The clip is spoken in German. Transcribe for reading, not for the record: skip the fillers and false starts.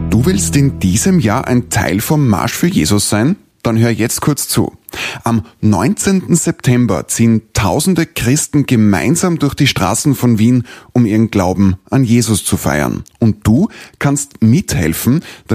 Du willst in diesem Jahr ein Teil vom Marsch für Jesus sein? Dann hör jetzt kurz zu. Am 19. September ziehen tausende Christen gemeinsam durch die Straßen von Wien, um ihren Glauben an Jesus zu feiern. Und du kannst mithelfen,